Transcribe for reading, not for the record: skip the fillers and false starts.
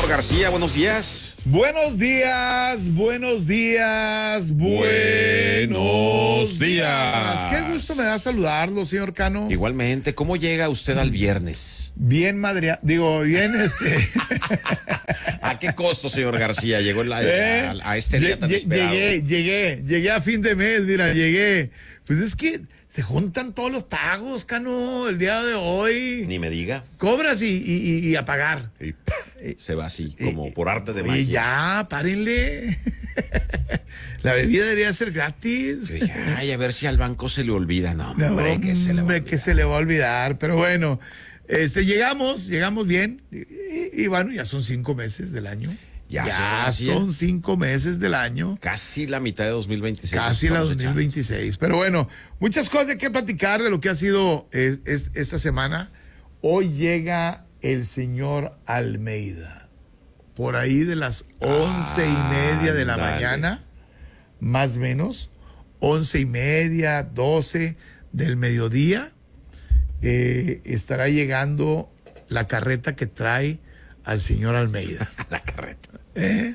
García, buenos días. Buenos días, buenos días, buenos días. Qué gusto me da saludarlo, señor Cano. Igualmente, ¿cómo llega usted al viernes? Bien bien ¿A qué costo, señor García, llegó a este día tan esperado? Llegué a fin de mes, mira, llegué. Pues es que se juntan todos los pagos, Cano, el día de hoy. Ni me diga. Cobras y a pagar. Y se va así, como por arte de Oye, magia. ya, párenle. La bebida debería ser gratis. Dije, ay, a ver si al banco se le olvida. No, hombre, que se le va a olvidar. Que se le va a olvidar. Pero bueno, llegamos bien. Y bueno, ya son 5 meses del año. Ya son 5 meses del año. Casi la mitad de 2026. Casi la 2026. Pero bueno, muchas cosas de qué platicar de lo que ha sido esta semana. Hoy llega el señor Almeida. Por ahí de las 11:30 de la mañana, más o menos, 11:30, 12 del mediodía, estará llegando la carreta que trae al señor Almeida. La carreta.